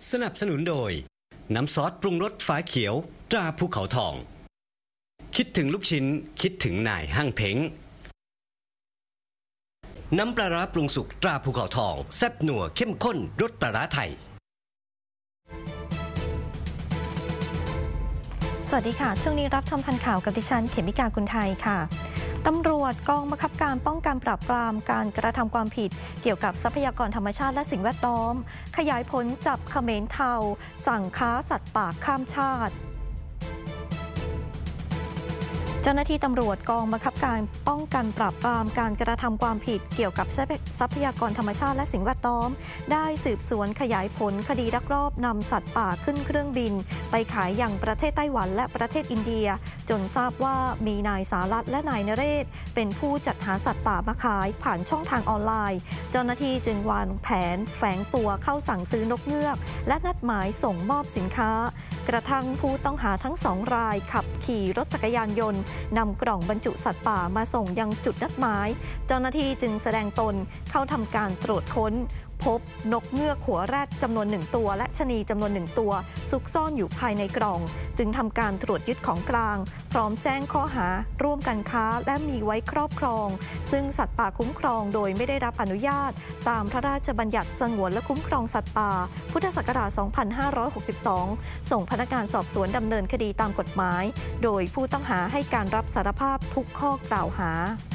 สนับสนุนโดยน้ำซอสปรุงรสฟ้าเขียวตราภูเขาทองคิดถึงลูกชิ้นคิดถึงนายห้างเพ้งน้ำปลาร้าปรุงสุกตราภูเขาทองแซ่บนัวเข้มข้นรสปลาร้าไทยสวัสดีค่ะช่วงนี้รับชมทันข่าวกับดิฉันเขมิกากุลไทยค่ะตำรวจกองบังคับการป้องกันปราบปรามการกระทำความผิดเกี่ยวกับทรัพยากรธรรมชาติและสิ่งแวดล้อมขยายผลจับเขมรเทาสั่งค้าสัตว์ป่าข้ามชาติเจ้าหน้าที่ตำรวจกองบังคับการป้องกันปราบปรามการกระทำความผิดเกี่ยวกับทรัพยากรธรรมชาติและสิ่งแวดล้อมได้สืบสวนขยายผลคดีลักลอบนำสัตว์ป่าขึ้นเครื่องบินไปขายยังประเทศไต้หวันและประเทศอินเดียจนทราบว่ามีนายสารัตน์และนายนเรศเป็นผู้จัดหาสัตว์ป่ามาขายผ่านช่องทางออนไลน์เจ้าหน้าที่จึงวางแผนแฝงตัวเข้าสั่งซื้อนกเงือกและนัดหมายส่งมอบสินค้ากระทั่งผู้ต้องหาทั้ง2 รายขับขี่รถจักรยานยนต์นำกล่องบรรจุสัตว์ป่ามาส่งยังจุดนัดหมายเจ้าหน้าที่จึงแสดงตนเข้าทำการตรวจค้นพบนกเงือกหัวแรดจำนวน1 ตัวและชะนีจำนวน1 ตัวซุกซ่อนอยู่ภายในกล่องจึงทำการตรวจยึดของกลางพร้อมแจ้งข้อหาร่วมกันค้าและมีไว้ครอบครองซึ่งสัตว์ป่าคุ้มครองโดยไม่ได้รับอนุญาตตามพระราชบัญญัติสงวนและคุ้มครองสัตว์ป่าพุทธศักราช 2562 ส่งพนักงานสอบสวนดำเนินคดีตามกฎหมายโดยผู้ต้องหาให้การรับสารภาพทุกข้อกล่าวหา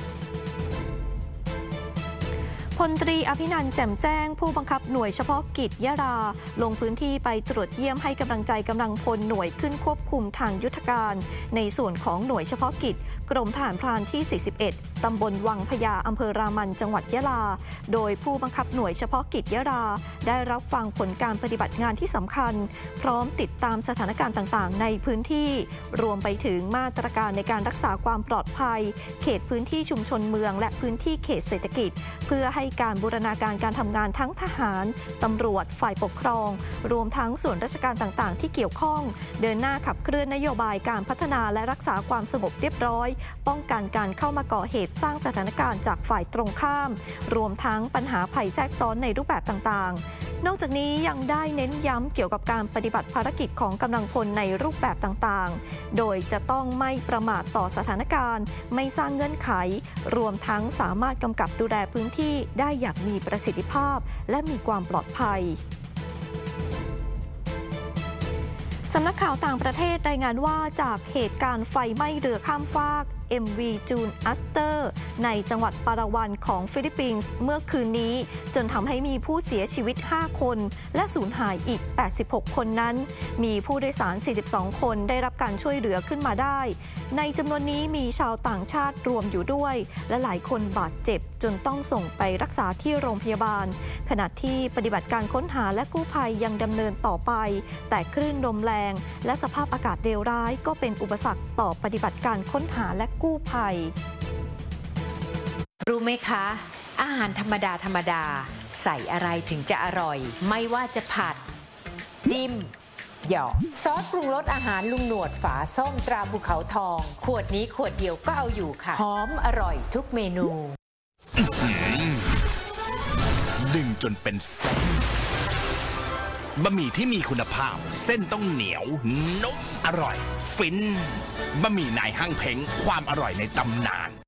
พลตรีอภินันท์แจ่มแจ้งผู้บังคับหน่วยเฉพาะกิจยะลาลงพื้นที่ไปตรวจเยี่ยมให้กำลังใจกำลังพลหน่วยขึ้นควบคุมทางยุทธการในส่วนของหน่วยเฉพาะกิจกรมทหารพรานที่ 41 ตำบลวังพญาอำเภอรามันจังหวัดยะลาโดยผู้บังคับหน่วยเฉพาะกิจยะลาได้รับฟังผลการปฏิบัติงานที่สำคัญพร้อมติดตามสถานการณ์ต่างๆในพื้นที่รวมไปถึงมาตรการในการรักษาความปลอดภัยเขตพื้นที่ชุมชนเมืองและพื้นที่เขตเศรษฐกิจเพื่อให้การบูรณาการการทำงานทั้งทหารตำรวจฝ่ายปกครองรวมทั้งส่วนราชการต่างๆที่เกี่ยวข้องเดินหน้าขับเคลื่อนนโยบายการพัฒนาและรักษาความสงบเรียบร้อยป้องกันการเข้ามาก่อเหตุสร้างสถานการณ์จากฝ่ายตรงข้ามรวมทั้งปัญหาภัยแทรกซ้อนในรูปแบบต่างๆนอกจากนี้ยังได้เน้นย้ำเกี่ยวกับการปฏิบัติภารกิจของกำลังพลในรูปแบบต่างๆโดยจะต้องไม่ประมาทต่อสถานการณ์ไม่สร้างเงื่อนไขรวมทั้งสามารถกำกับดูแลพื้นที่ได้อย่างมีประสิทธิภาพและมีความปลอดภัยสำนักข่าวต่างประเทศรายงานว่าจากเหตุการณ์ไฟไหม้เรือข้ามฟาก MV June Aster ในจังหวัดปาราวันของฟิลิปปินส์เมื่อคืนนี้จนทำให้มีผู้เสียชีวิต5 คนและสูญหายอีก86 คนนั้นมีผู้โดยสาร42 คนได้รับการช่วยเหลือขึ้นมาได้ในจำนวนนี้มีชาวต่างชาติรวมอยู่ด้วยและหลายคนบาดเจ็บจนต้องส่งไปรักษาที่โรงพยาบาลขณะที่ปฏิบัติการค้นหาและกู้ภัยยังดำเนินต่อไปแต่คลื่นลมแรงและสภาพอากาศเลวร้ายก็เป็นอุปสรรคต่อปฏิบัติการค้นหาและกู้ภัยรู้ไหมคะอาหารธรรมดาใส่อะไรถึงจะอร่อยไม่ว่าจะผัดจิ้มหยอกซอสปรุงรสอาหารลุงหนวดฝาส้มตราภูเขาทองขวดนี้ขวดเดียวก็เอาอยู่ค่ะหอมอร่อยทุกเมนูดึงจนเป็นเส้นบะหมี่ที่มีคุณภาพเส้นต้องเหนียวนุ่มอร่อยฟินบะหมี่นายห้างเพ้งความอร่อยในตำนาน